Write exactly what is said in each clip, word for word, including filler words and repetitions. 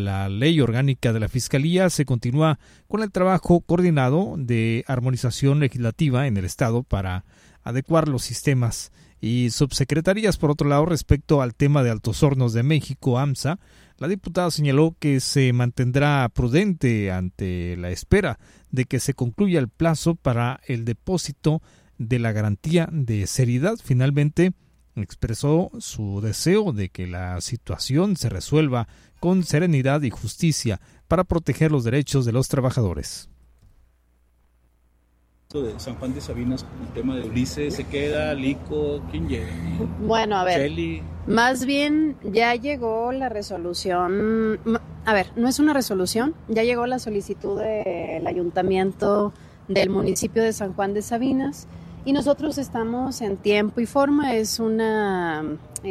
la Ley Orgánica de la Fiscalía, se continúa con el trabajo coordinado de armonización legislativa en el Estado para adecuar los sistemas y subsecretarías. Por otro lado, respecto al tema de Altos Hornos de México, AMSA, la diputada señaló que se mantendrá prudente ante la espera de que se concluya el plazo para el depósito de la garantía de seriedad. Finalmente, expresó su deseo de que la situación se resuelva con serenidad y justicia para proteger los derechos de los trabajadores. De San Juan de Sabinas, el tema de Ulises, ¿se queda? ¿Lico? ¿Quién llega? Bueno, a ver, Shelly. Más bien ya llegó la resolución, a ver, no es una resolución, ya llegó la solicitud del ayuntamiento del municipio de San Juan de Sabinas y nosotros estamos en tiempo y forma. Es una,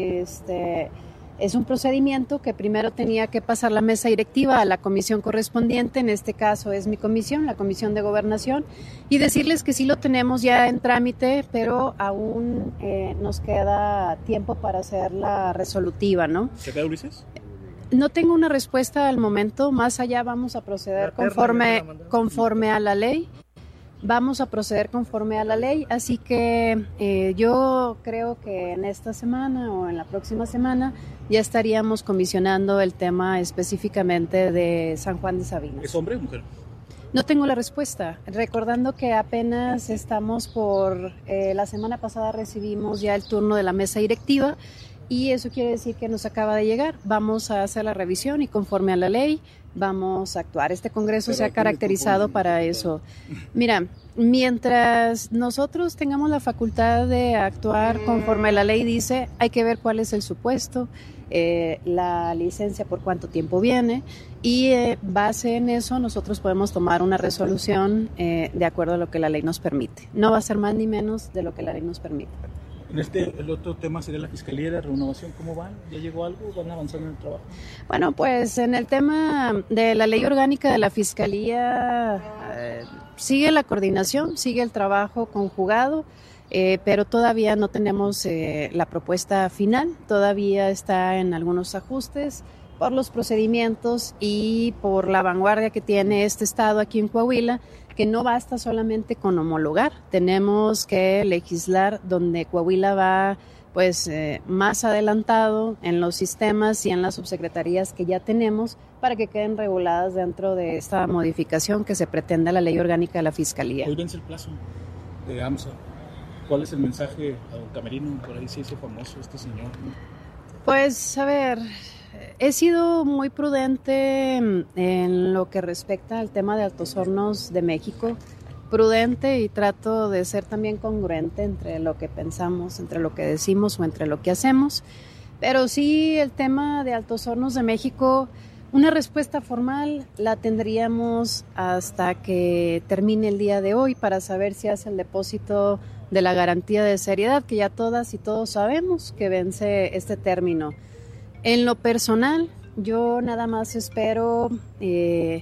este... Es un procedimiento que primero tenía que pasar la mesa directiva a la comisión correspondiente, en este caso es mi comisión, la Comisión de Gobernación, y decirles que sí lo tenemos ya en trámite, pero aún eh, nos queda tiempo para hacer la resolutiva, ¿no? ¿Se queda Ulises? No tengo una respuesta al momento, más allá vamos a proceder conforme, conforme a la ley. Vamos a proceder conforme a la ley, así que eh, yo creo que en esta semana o en la próxima semana ya estaríamos comisionando el tema específicamente de San Juan de Sabinas. ¿Es hombre o mujer? No tengo la respuesta, recordando que apenas estamos por, eh, la semana pasada recibimos ya el turno de la mesa directiva y eso quiere decir que nos acaba de llegar. Vamos a hacer la revisión y conforme a la ley vamos a actuar. Este Congreso se ha caracterizado para eso. Mira, mientras nosotros tengamos la facultad de actuar conforme la ley dice, hay que ver cuál es el supuesto, eh, la licencia por cuánto tiempo viene y eh, base en eso nosotros podemos tomar una resolución eh, de acuerdo a lo que la ley nos permite. No va a ser más ni menos de lo que la ley nos permite. En este, el otro tema sería la Fiscalía de Renovación, ¿cómo van? ¿Ya llegó algo? ¿Van avanzando en el trabajo? Bueno, pues en el tema de la Ley Orgánica de la Fiscalía eh, sigue la coordinación, sigue el trabajo conjugado, eh, pero todavía no tenemos eh, la propuesta final, todavía está en algunos ajustes por los procedimientos y por la vanguardia que tiene este estado aquí en Coahuila, que no basta solamente con homologar, tenemos que legislar donde Coahuila va pues eh, más adelantado en los sistemas y en las subsecretarías que ya tenemos para que queden reguladas dentro de esta modificación que se pretende a la Ley Orgánica de la Fiscalía. Hoy vence el plazo de AMSA. ¿Cuál es el mensaje a don Camerino? Por ahí se hizo famoso este señor, ¿no? Pues a ver, he sido muy prudente en lo que respecta al tema de Altos Hornos de México, prudente y trato de ser también congruente entre lo que pensamos, entre lo que decimos o entre lo que hacemos, pero sí el tema de Altos Hornos de México, una respuesta formal la tendríamos hasta que termine el día de hoy para saber si hace el depósito de la garantía de seriedad, que ya todas y todos sabemos que vence este término. En lo personal, yo nada más espero eh,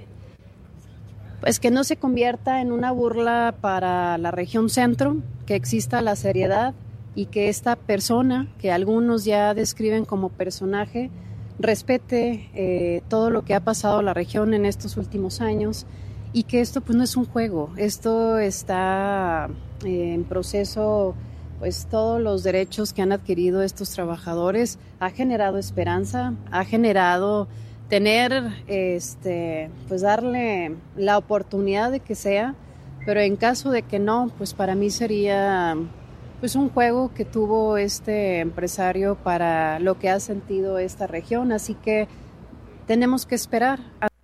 pues que no se convierta en una burla para la región centro, que exista la seriedad y que esta persona, que algunos ya describen como personaje, respete eh, todo lo que ha pasado en la región en estos últimos años y que esto pues no es un juego, esto está eh, en proceso. Pues todos los derechos que han adquirido estos trabajadores ha generado esperanza, ha generado tener, este, pues darle la oportunidad de que sea, pero en caso de que no, pues para mí sería pues un juego que tuvo este empresario para lo que ha sentido esta región, así que tenemos que esperar.